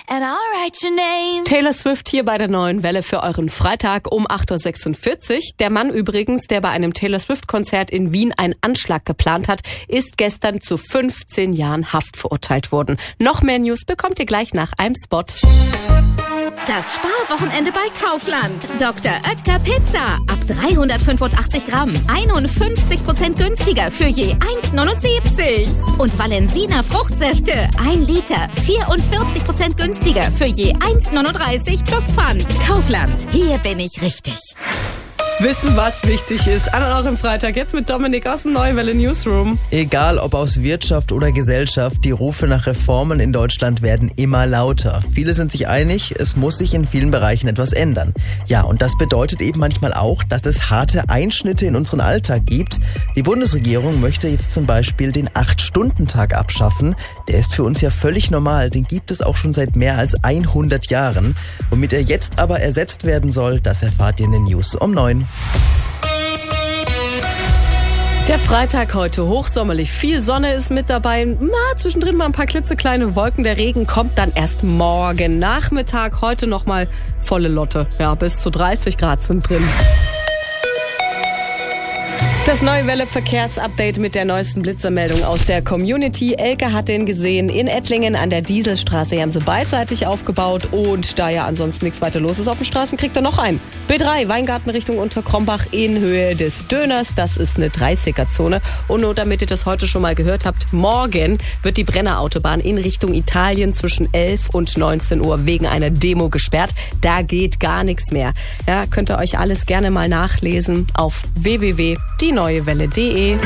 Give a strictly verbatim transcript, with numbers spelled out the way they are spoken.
and I'll write your name. Taylor Swift hier bei der neuen Welle für euren Freitag um acht Uhr sechsundvierzig. Der Mann übrigens, der bei einem Taylor Swift-Konzert in Wien einen Anschlag geplant hat, ist gestern zu fünfzehn Jahren Haft verurteilt worden. Noch mehr News bekommt ihr gleich nach einem Spot. Das Sparwochenende bei Kaufland. Doktor Oetker Pizza. Ab dreihundertfünfundachtzig Gramm. einundfünfzig Prozent günstiger für je eins neunundsiebzig. Und Valensina Fruchtsäfte. ein Liter. vierundvierzig Prozent günstiger für je eins neununddreißig plus Pfand. Kaufland. Hier bin ich richtig. Wissen, was wichtig ist, an eurem Freitag. Jetzt mit Dominik aus dem Neue Welle Newsroom. Egal ob aus Wirtschaft oder Gesellschaft, die Rufe nach Reformen in Deutschland werden immer lauter. Viele sind sich einig, es muss sich in vielen Bereichen etwas ändern. Ja, und das bedeutet eben manchmal auch, dass es harte Einschnitte in unseren Alltag gibt. Die Bundesregierung möchte jetzt zum Beispiel den acht-Stunden-Tag abschaffen. Der ist für uns ja völlig normal, den gibt es auch schon seit mehr als hundert Jahren. Womit er jetzt aber ersetzt werden soll, das erfahrt ihr in den News um neun. Der Freitag heute hochsommerlich. Viel Sonne ist mit dabei. Na, zwischendrin mal ein paar klitzekleine Wolken. Der Regen kommt dann erst morgen Nachmittag. Heute nochmal volle Lotte. Ja, bis zu dreißig Grad sind drin. Das Neue Welle Verkehrsupdate mit der neuesten Blitzermeldung aus der Community. Elke hat den gesehen in Ettlingen an der Dieselstraße. Hier haben sie beidseitig aufgebaut und da ja ansonsten nichts weiter los ist auf den Straßen, kriegt er noch einen. B drei, Weingarten Richtung Unterkrombach in Höhe des Döners. Das ist eine dreißiger-Zone. Und nur damit ihr das heute schon mal gehört habt, morgen wird die Brennerautobahn in Richtung Italien zwischen elf und neunzehn Uhr wegen einer Demo gesperrt. Da geht gar nichts mehr. Ja, könnt ihr euch alles gerne mal nachlesen auf w w w punkt die neue welle punkt de.